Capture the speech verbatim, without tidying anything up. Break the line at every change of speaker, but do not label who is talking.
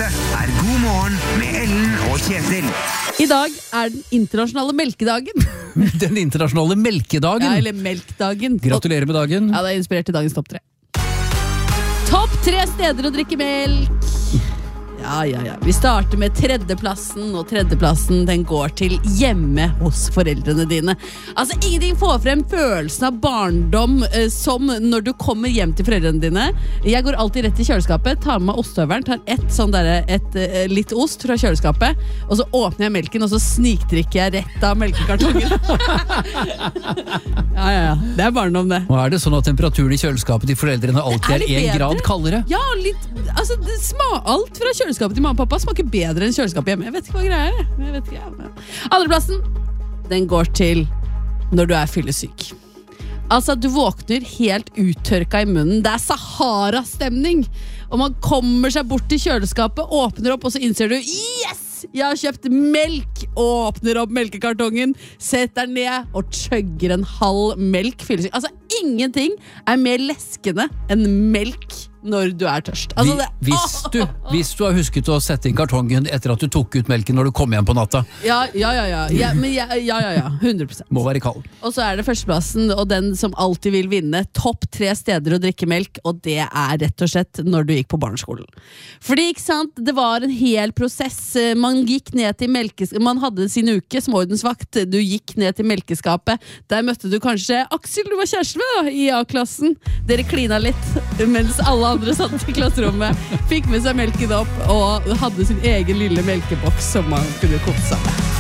Dette er God morgen med Ellen og Kjetil.
I dag er den internasjonale melkedagen.
Den internasjonale melkedagen.
Ja, eller melkdagen.
Gratulerer med dagen.
Ja, det er inspirert til dagens topp tre. Topp tre steder å drikke melk. Ja, ja, ja. Vi starter med tredjeplassen, og tredjeplassen den går til hjemme hos foreldrene dine. Altså, ingenting får frem følelsen av barndom eh, som når du kommer hjem til foreldrene dine. Jeg går alltid rett i kjøleskapet, tar med meg ostehøveren, tar ett sånn der, et, eh, litt ost fra kjøleskapet, og så åpner jeg melken, og så snikdrikker jeg rett av melkekartongen. Ja, ja, ja. Det er barndom, det.
Og er det sånn at temperaturen i kjøleskapet til foreldrene alltid er
Er det
en
bedre?
grad kaldere?
Ja, litt, altså det sma, alt fra kjøleskapet til mamma og pappa smaker bedre enn kjøleskapet hjemme. Jeg vet ikke hva greia er. Jeg vet ikke, ja. Andreplassen, den går til når du er fyllesyk. Altså, du våkner helt uttørka i munnen. Det er Sahara-stemning. Og man kommer seg bort til kjøleskapet, åpner opp, og så innser du, yes! Jeg har kjøpt melk, og åpner opp melkekartongen, setter den ned og chugger en halv melk fyllesyk. Altså, ingenting er mer leskende enn melk når du er tørst. Altså, det,
hvis, du, hvis du har husket å sette inn kartongen etter at du tok ut melken når du kom hjem på natta.
Ja, ja, ja, ja. Ja, men ja, ja, ja, ja. hundre prosent.
Må være kald.
Og så er det førsteplassen, og den som alltid vil vinne. Topp tre steder å drikke melk, og det er rett og slett når du gikk på barneskolen. Fordi, ikke sant, det var en hel prosess. Man gikk ned til melkeskapet, man hadde sin uke som ordensvakt, du gikk ned til melkeskapet. Der møtte du kanskje Aksel, du var kjæreste med da, i A-klassen. Dere klina litt, mens alle andre satt i klasserommet, fikk med seg melken opp og hadde sin egen lille melkeboks som man kunne kose seg med.